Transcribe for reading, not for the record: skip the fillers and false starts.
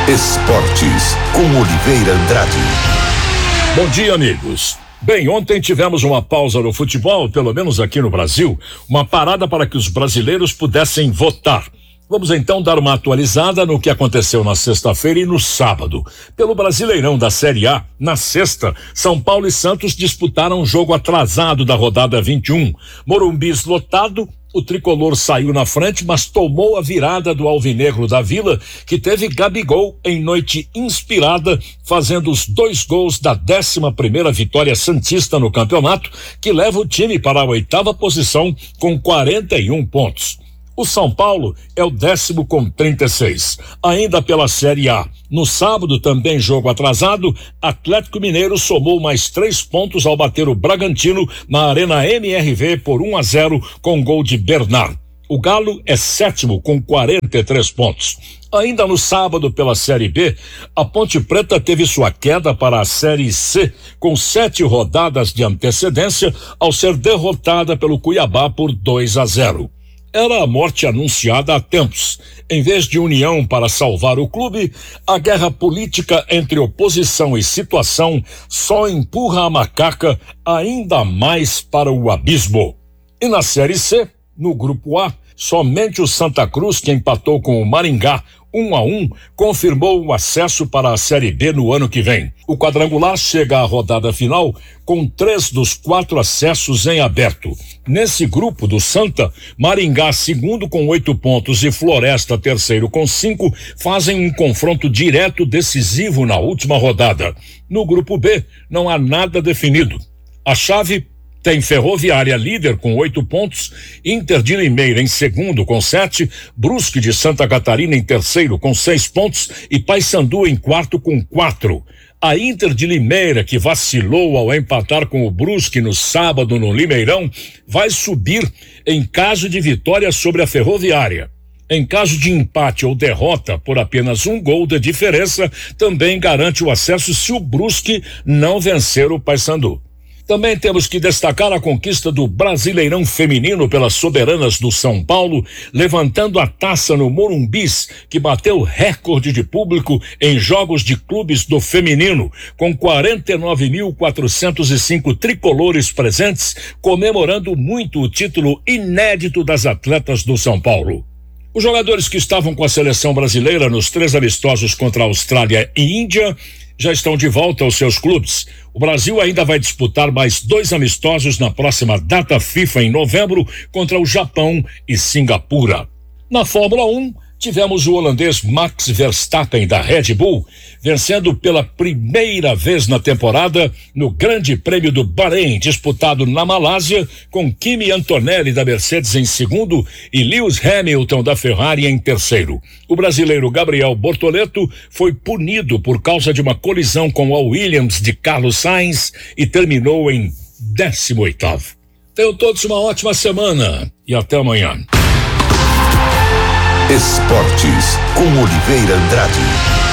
Esportes, com Oliveira Andrade. Bom dia, amigos. Bem, ontem tivemos uma pausa no futebol, pelo menos aqui no Brasil, uma parada para que os brasileiros pudessem votar. Vamos então dar uma atualizada no que aconteceu na sexta-feira e no sábado. Pelo Brasileirão da Série A, na sexta, São Paulo e Santos disputaram um jogo atrasado da rodada 21. Morumbi lotado, o tricolor saiu na frente, mas tomou a virada do Alvinegro da Vila, que teve Gabigol em noite inspirada, fazendo os 2 gols da 11ª vitória santista no campeonato, que leva o time para a 8ª posição com 41 pontos. O São Paulo é o 10º com 36. Ainda pela Série A, no sábado, também jogo atrasado, Atlético Mineiro somou mais 3 pontos ao bater o Bragantino na Arena MRV por 1-0 com gol de Bernard. O Galo é 7º com 43 pontos. Ainda no sábado, pela Série B, a Ponte Preta teve sua queda para a Série C, com 7 rodadas de antecedência, ao ser derrotada pelo Cuiabá por 2-0. Era a morte anunciada há tempos. Em vez de união para salvar o clube, a guerra política entre oposição e situação só empurra a macaca ainda mais para o abismo. E na Série C, no Grupo A, somente o Santa Cruz, que empatou com o Maringá 1-1, confirmou o acesso para a Série B no ano que vem. O quadrangular chega à rodada final com 3 dos 4 acessos em aberto. Nesse grupo do Santa, Maringá, segundo com 8 pontos e Floresta, terceiro com 5, fazem um confronto direto decisivo na última rodada. No grupo B, não há nada definido. A chave tem Ferroviária líder com 8 pontos, Inter de Limeira em segundo com 7, Brusque de Santa Catarina em terceiro com 6 pontos e Paysandu em quarto com 4. A Inter de Limeira, que vacilou ao empatar com o Brusque no sábado no Limeirão, vai subir em caso de vitória sobre a Ferroviária. Em caso de empate ou derrota por apenas 1 gol de diferença, também garante o acesso se o Brusque não vencer o Paysandu. Também temos que destacar a conquista do Brasileirão Feminino pelas soberanas do São Paulo, levantando a taça no Morumbis, que bateu recorde de público em jogos de clubes do feminino, com 49.405 tricolores presentes, comemorando muito o título inédito das atletas do São Paulo. Os jogadores que estavam com a seleção brasileira nos 3 amistosos contra a Austrália e Índia já estão de volta aos seus clubes. O Brasil ainda vai disputar mais 2 amistosos na próxima data FIFA em novembro contra o Japão e Singapura. Na Fórmula 1, tivemos o holandês Max Verstappen da Red Bull vencendo pela primeira vez na temporada no Grande Prêmio do Bahrein, disputado na Malásia, com Kimi Antonelli da Mercedes em segundo e Lewis Hamilton da Ferrari em terceiro. O brasileiro Gabriel Bortoleto foi punido por causa de uma colisão com a Williams de Carlos Sainz e terminou em 18º. Tenham todos uma ótima semana e até amanhã. Esportes, com Oliveira Andrade.